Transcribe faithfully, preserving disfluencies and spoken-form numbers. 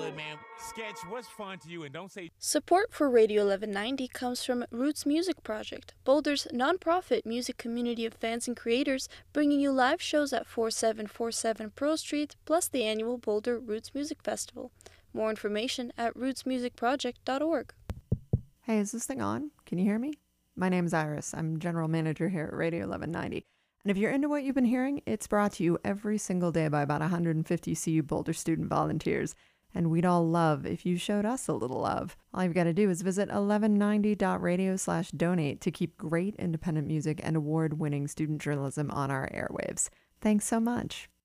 good, man. Sketch, what's fun to you? And don't say Support for Radio eleven ninety comes from Roots Music Project, Boulder's nonprofit music community of fans and creators, bringing you live shows at forty-seven forty-seven Pearl Street, plus the annual Boulder Roots Music Festival. More information at roots music project dot org. Hey, is this thing on? Can you hear me? My name's Iris. I'm general manager here at Radio eleven ninety. And if you're into what you've been hearing, it's brought to you every single day by about one hundred fifty C U Boulder student volunteers. And we'd all love if you showed us a little love. All you've got to do is visit eleven ninety dot radio slash donate to keep great independent music and award-winning student journalism on our airwaves. Thanks so much.